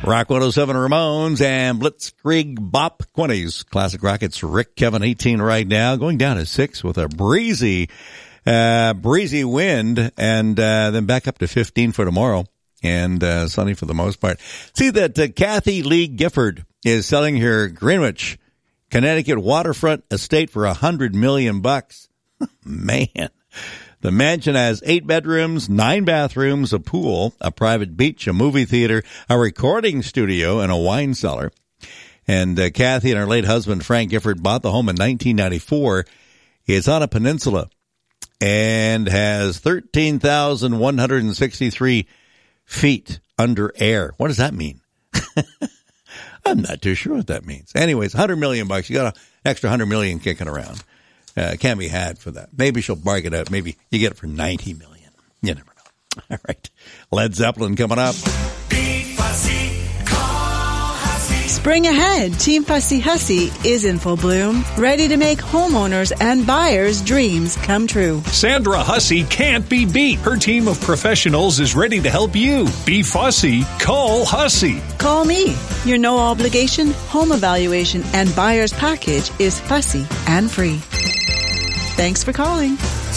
Rock 107 Ramones and Blitzkrieg Bop 20s. Classic Rock. It's Rick Kevin 18 right now, going down to 6 with a breezy wind, and then back up to 15 for tomorrow, and sunny for the most part. See that Kathy Lee Gifford is selling her Greenwich, Connecticut waterfront estate for $100 million. Man. The mansion has 8 bedrooms, 9 bathrooms, a pool, a private beach, a movie theater, a recording studio, and a wine cellar. And Kathy and her late husband, Frank Gifford, bought the home in 1994. It's on a peninsula and has 13,163 feet under air. What does that mean? I'm not too sure what that means. Anyways, $100 million. You got an extra $100 million kicking around. Can't be had for that. Maybe she'll bargain it out. Maybe you get it for $90 million. You never know. All right. Led Zeppelin coming up. Spring ahead, Team Fussy Hussy is in full bloom, ready to make homeowners and buyers' dreams come true. Sandra Hussy can't be beat. Her team of professionals is ready to help you. Be fussy. Call Hussy. Call me. Your no obligation home evaluation and buyer's package is fussy and free. Thanks for calling.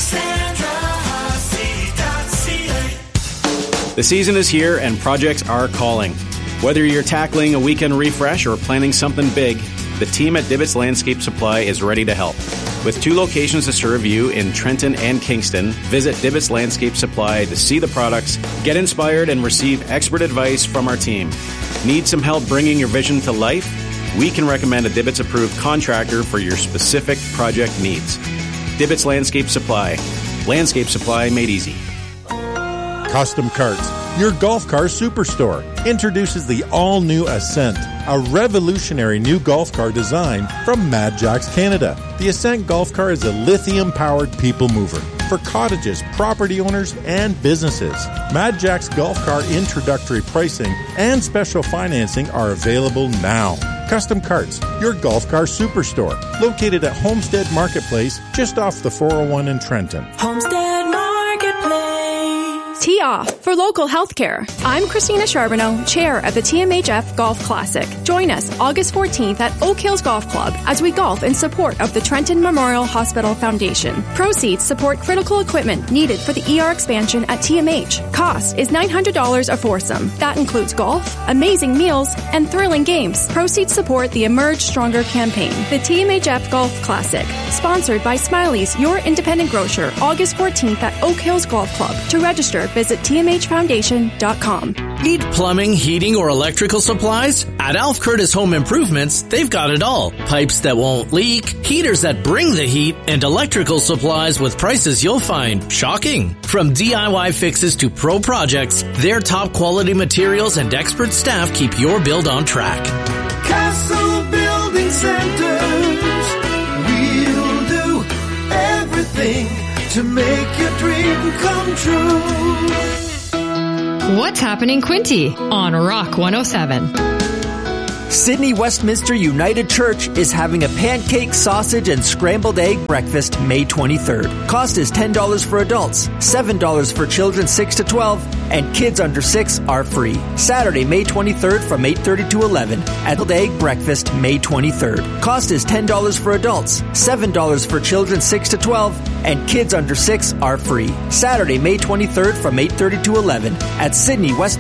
The season is here and projects are calling. Whether you're tackling a weekend refresh or planning something big, the team at Dibbets Landscape Supply is ready to help. With 2 locations to serve you in Trenton and Kingston, visit Dibbets Landscape Supply to see the products, get inspired, and receive expert advice from our team. Need some help bringing your vision to life? We can recommend a Dibbets-approved contractor for your specific project needs. Dibbets Landscape Supply. Landscape supply made easy. Custom Carts, your golf car superstore, introduces the all-new Ascent, a revolutionary new golf car design from Mad Jacks Canada. The Ascent golf car is a lithium-powered people mover for cottages, property owners, and businesses. Mad Jacks golf car introductory pricing and special financing are available now. Custom Carts, your golf car superstore, located at Homestead Marketplace, just off the 401 in Trenton. Homestead Marketplace. Tee off for local healthcare. I'm Christina Charbonneau, chair of the TMHF Golf Classic. Join us August 14th at Oak Hills Golf Club as we golf in support of the Trenton Memorial Hospital Foundation. Proceeds support critical equipment needed for the ER expansion at TMH. Cost is $900 a foursome. That includes golf, amazing meals, and thrilling games. Proceeds support the Emerge Stronger campaign. The TMHF Golf Classic, sponsored by Smiley's, your independent grocer, August 14th at Oak Hills Golf Club. To register, visit tmhfoundation.com. Need plumbing, heating, or electrical supplies? At Alf Curtis Home Improvements, they've got it all. Pipes that won't leak, heaters that bring the heat, and electrical supplies with prices you'll find shocking. From DIY fixes to pro projects, their top quality materials and expert staff keep your build on track. Castle Building Centers, we'll do everything to make your dream come true. What's happening, Quinty, on Rock 107? Sydney Westminster United Church is having a pancake, sausage, and scrambled egg breakfast May 23rd. Cost is $10 for adults, $7 for children 6 to 12, and kids under 6 are free. Saturday, May 23rd from 8:30 to 11 at Egg Breakfast May 23rd. Cost is $10 for adults, $7 for children 6 to 12, and kids under 6 are free. Saturday, May 23rd from 8:30 to 11 at Sydney West